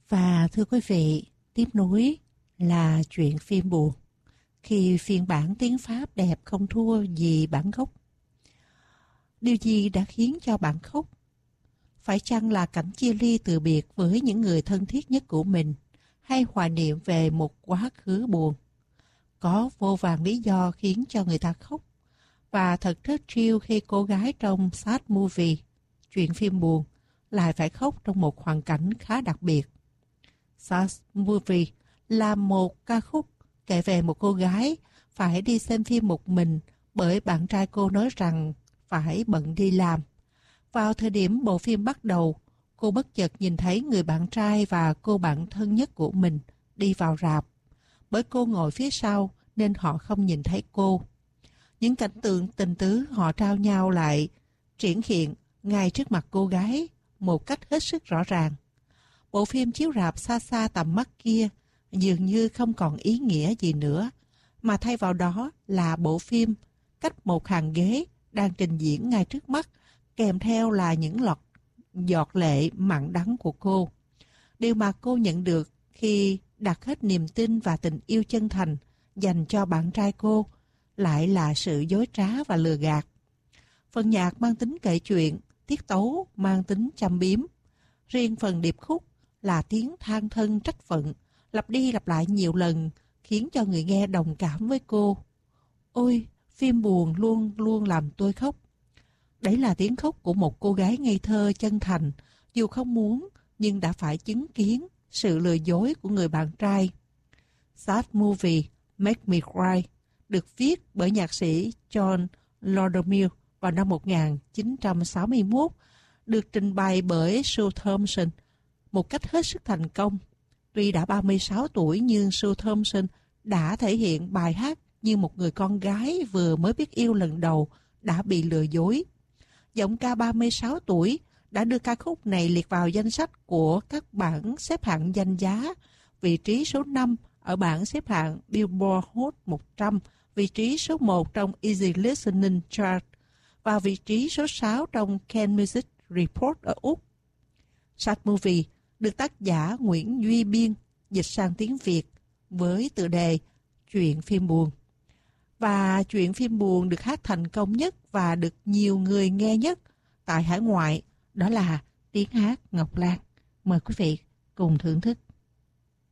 Và thưa quý vị, tiếp nối là chuyện phim buồn, khi phiên bản tiếng Pháp đẹp không thua gì bản gốc. Điều gì đã khiến cho bạn khóc? Phải chăng là cảnh chia ly từ biệt với những người thân thiết nhất của mình, hay hoài niệm về một quá khứ buồn? Có vô vàn lý do khiến cho người ta khóc. Và thật rất chill khi cô gái trong Sad Movie, chuyện phim buồn, lại phải khóc trong một hoàn cảnh khá đặc biệt. Sad Movie là một ca khúc kể về một cô gái phải đi xem phim một mình bởi bạn trai cô nói rằng phải bận đi làm. Vào thời điểm bộ phim bắt đầu, cô bất chợt nhìn thấy người bạn trai và cô bạn thân nhất của mình đi vào rạp. Bởi cô ngồi phía sau nên họ không nhìn thấy cô. Những cảnh tượng tình tứ họ trao nhau lại triển hiện ngay trước mặt cô gái một cách hết sức rõ ràng. Bộ phim chiếu rạp xa xa tầm mắt kia dường như không còn ý nghĩa gì nữa, mà thay vào đó là bộ phim cách một hàng ghế đang trình diễn ngay trước mắt, kèm theo là những giọt lệ mặn đắng của cô. Điều mà cô nhận được khi đặt hết niềm tin và tình yêu chân thành dành cho bạn trai cô lại là sự dối trá và lừa gạt. Phần nhạc mang tính kể chuyện, tiết tấu mang tính châm biếm. Riêng phần điệp khúc là tiếng than thân trách phận, lặp đi lặp lại nhiều lần, khiến cho người nghe đồng cảm với cô. Ôi, phim buồn luôn luôn làm tôi khóc. Đấy là tiếng khóc của một cô gái ngây thơ chân thành, dù không muốn nhưng đã phải chứng kiến sự lừa dối của người bạn trai. Sad Movie Make Me Cry được viết bởi nhạc sĩ John Laudermill vào năm 1961, được trình bày bởi Sue Thompson một cách hết sức thành công. Tuy đã 36 tuổi nhưng Sue Thompson đã thể hiện bài hát như một người con gái vừa mới biết yêu lần đầu đã bị lừa dối. Giọng ca 36 tuổi đã đưa ca khúc này liệt vào danh sách của các bảng xếp hạng danh giá, vị trí số 5 ở bảng xếp hạng Billboard Hot 100, vị trí số 1 trong Easy Listening Chart và vị trí số 6 trong Can Music Report ở Úc. Sad Movie được tác giả Nguyễn Duy Biên dịch sang tiếng Việt với tựa đề Chuyện phim buồn. Và chuyện phim buồn được hát thành công nhất và được nhiều người nghe nhất tại hải ngoại đó là tiếng hát Ngọc Lan. Mời quý vị cùng thưởng thức.